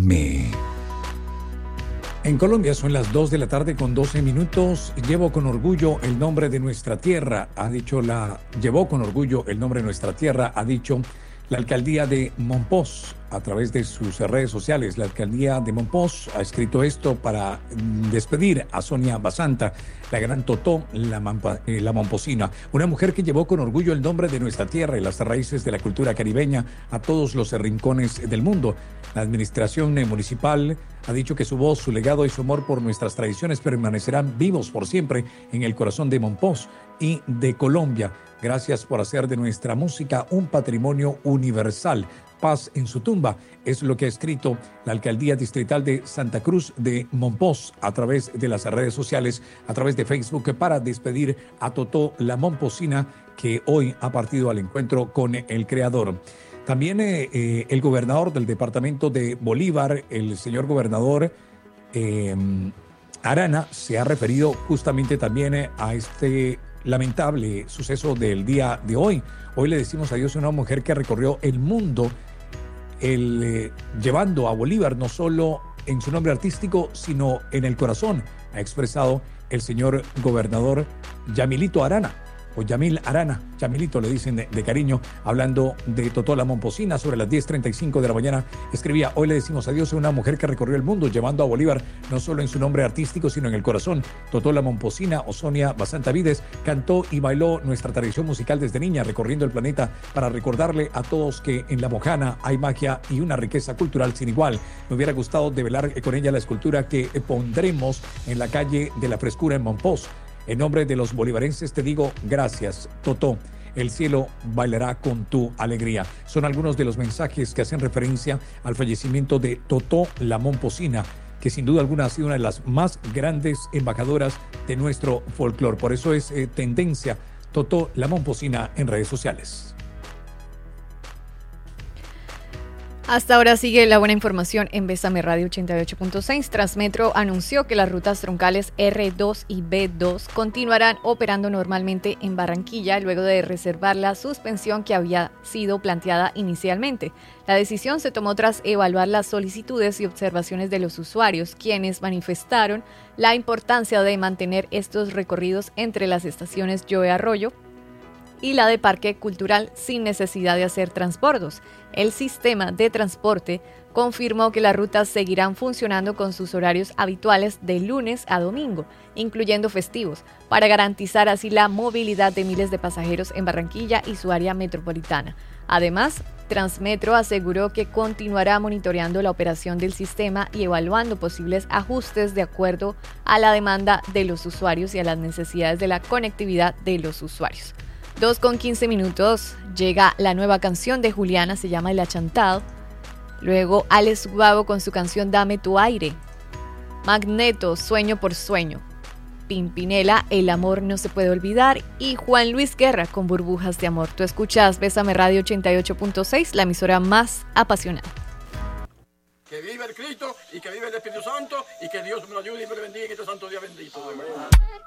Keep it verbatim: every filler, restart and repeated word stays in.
M. En Colombia son las dos de la tarde con doce minutos. Llevo con orgullo el nombre de nuestra tierra, ha dicho la... Llevó con orgullo el nombre de nuestra tierra, ha dicho la alcaldía de Mompox a través de sus redes sociales. La alcaldía de Mompox ha escrito esto para despedir a Sonia Basanta, la gran Totó, la, Mampa, eh, la momposina, una mujer que llevó con orgullo el nombre de nuestra tierra y las raíces de la cultura caribeña a todos los rincones del mundo. La administración municipal ha dicho que su voz, su legado y su amor por nuestras tradiciones permanecerán vivos por siempre en el corazón de Mompox y de Colombia. Gracias por hacer de nuestra música un patrimonio universal. Paz en su tumba, es lo que ha escrito la Alcaldía Distrital de Santa Cruz de Mompox a través de las redes sociales, a través de Facebook, para despedir a Totó la momposina, que hoy ha partido al encuentro con el creador. También eh, eh, el gobernador del departamento de Bolívar, el señor gobernador eh, Arana, se ha referido justamente también eh, a este lamentable suceso del día de hoy. Hoy le decimos adiós a una mujer que recorrió el mundo el, eh, llevando a Bolívar no solo en su nombre artístico, sino en el corazón, ha expresado el señor gobernador Yamilito Arana, o Yamil Arana, Yamilito le dicen de, de cariño, hablando de Totó la momposina. Sobre las diez treinta y cinco de la mañana escribía: hoy le decimos adiós a una mujer que recorrió el mundo llevando a Bolívar no solo en su nombre artístico sino en el corazón. Totó la momposina, o Sonia Basanta Vides, cantó y bailó nuestra tradición musical desde niña, recorriendo el planeta para recordarle a todos que en La Mojana hay magia y una riqueza cultural sin igual. Me hubiera gustado develar con ella la escultura que pondremos en la calle de la Frescura en Mompox. En nombre de los bolivarenses te digo gracias, Totó. El cielo bailará con tu alegría. Son algunos de los mensajes que hacen referencia al fallecimiento de Totó la momposina, que sin duda alguna ha sido una de las más grandes embajadoras de nuestro folclore. Por eso es eh, tendencia Totó la momposina en redes sociales. Hasta ahora sigue la buena información en Bésame Radio ochenta y ocho punto seis. Transmetro anunció que las rutas troncales erre dos y be dos continuarán operando normalmente en Barranquilla luego de reservar la suspensión que había sido planteada inicialmente. La decisión se tomó tras evaluar las solicitudes y observaciones de los usuarios, quienes manifestaron la importancia de mantener estos recorridos entre las estaciones Joe Arroyo y la de Parque Cultural sin necesidad de hacer transbordos. El sistema de transporte confirmó que las rutas seguirán funcionando con sus horarios habituales de lunes a domingo, incluyendo festivos, para garantizar así la movilidad de miles de pasajeros en Barranquilla y su área metropolitana. Además, Transmetro aseguró que continuará monitoreando la operación del sistema y evaluando posibles ajustes de acuerdo a la demanda de los usuarios y a las necesidades de la conectividad de los usuarios. dos con quince minutos, llega la nueva canción de Juliana, se llama El Achantado. Luego Alex Ubago con su canción Dame tu aire. Magneto, Sueño por sueño. Pimpinela, El amor no se puede olvidar. Y Juan Luis Guerra con Burbujas de amor. Tú escuchas Bésame Radio ochenta y ocho punto seis, la emisora más apasionada. Que viva el Cristo y que viva el Espíritu Santo y que Dios me lo ayude y me lo bendiga en este santo día bendito.